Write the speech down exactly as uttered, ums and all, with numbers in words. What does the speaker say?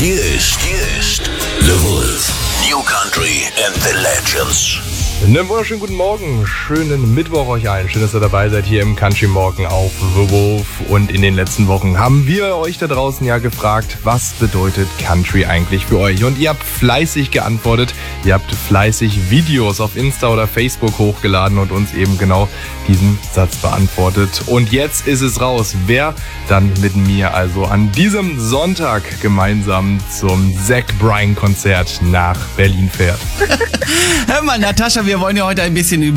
Hier ist, hier ist The Wolf. New Country and the Legends. Einen wunderschönen guten Morgen, schönen Mittwoch euch allen. Schön, dass ihr dabei seid hier im Country Morgen auf The Wolf. Und in den letzten Wochen haben wir euch da draußen ja gefragt, was bedeutet Country eigentlich für euch? Und ihr habt fleißig geantwortet, ihr habt fleißig Videos auf Insta oder Facebook hochgeladen und uns eben genau diesen Satz beantwortet. Und jetzt ist es raus, wer dann mit mir also an diesem Sonntag gemeinsam zum Zach Bryan Konzert nach Berlin fährt. Hör mal, Natascha, wir wollen ja heute ein bisschen über